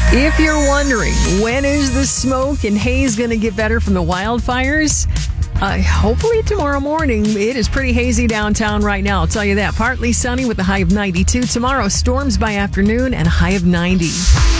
If you're wondering, when is the smoke and haze going to get better from the wildfires? Hopefully tomorrow morning. It is pretty hazy downtown right now. I'll tell you that. Partly sunny with a high of 92. Tomorrow, storms by afternoon and a high of 90.